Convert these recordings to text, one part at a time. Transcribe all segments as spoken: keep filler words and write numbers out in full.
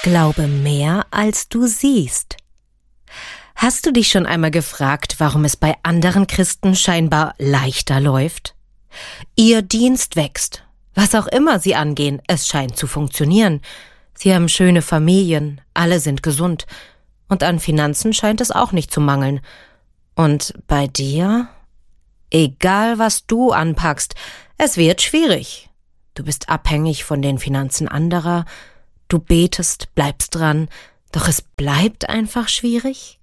Glaube mehr, als du siehst. Hast du dich schon einmal gefragt, warum es bei anderen Christen scheinbar leichter läuft? Ihr Dienst wächst. Was auch immer sie angehen, es scheint zu funktionieren. Sie haben schöne Familien, alle sind gesund. Und an Finanzen scheint es auch nicht zu mangeln. Und bei dir? Egal, was du anpackst, es wird schwierig. Du bist abhängig von den Finanzen anderer. Du betest, bleibst dran, doch es bleibt einfach schwierig?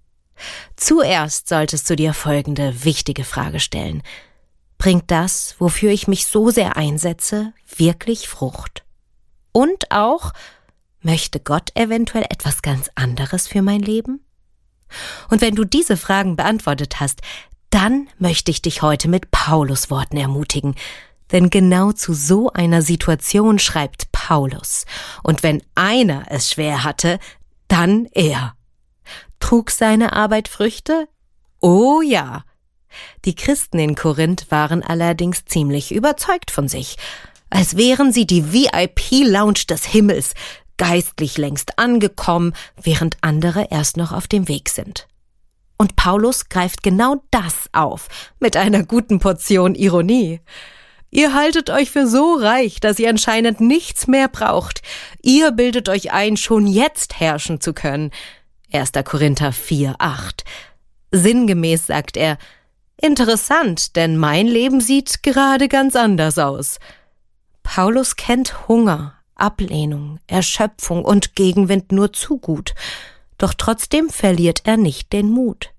Zuerst solltest du dir folgende wichtige Frage stellen. Bringt das, wofür ich mich so sehr einsetze, wirklich Frucht? Und auch, möchte Gott eventuell etwas ganz anderes für mein Leben? Und wenn du diese Fragen beantwortet hast, dann möchte ich dich heute mit Paulus Worten ermutigen. Denn genau zu so einer Situation schreibt Paulus. Und wenn einer es schwer hatte, dann er. Trug seine Arbeit Früchte? Oh ja. Die Christen in Korinth waren allerdings ziemlich überzeugt von sich, als wären sie die V I P-Lounge des Himmels, geistlich längst angekommen, während andere erst noch auf dem Weg sind. Und Paulus greift genau das auf, mit einer guten Portion Ironie. Ihr haltet euch für so reich, dass ihr anscheinend nichts mehr braucht. Ihr bildet euch ein, schon jetzt herrschen zu können. erster Korinther vier, acht. Sinngemäß sagt er, interessant, denn mein Leben sieht gerade ganz anders aus. Paulus kennt Hunger, Ablehnung, Erschöpfung und Gegenwind nur zu gut. Doch trotzdem verliert er nicht den Mut.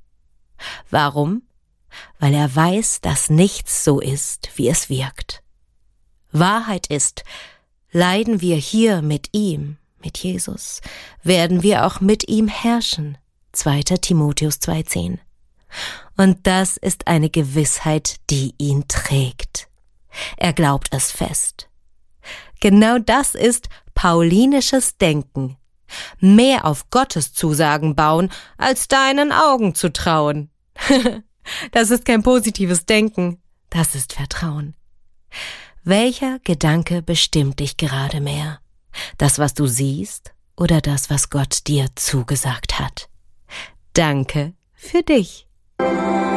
Warum? Weil er weiß, dass nichts so ist, wie es wirkt. Wahrheit ist, leiden wir hier mit ihm, mit Jesus, werden wir auch mit ihm herrschen. zweiter Timotheus zwei, zehn. Und das ist eine Gewissheit, die ihn trägt. Er glaubt es fest. Genau das ist paulinisches Denken. Mehr auf Gottes Zusagen bauen, als deinen Augen zu trauen. Das ist kein positives Denken, das ist Vertrauen. Welcher Gedanke bestimmt dich gerade mehr? Das, was du siehst, oder das, was Gott dir zugesagt hat? Danke für dich.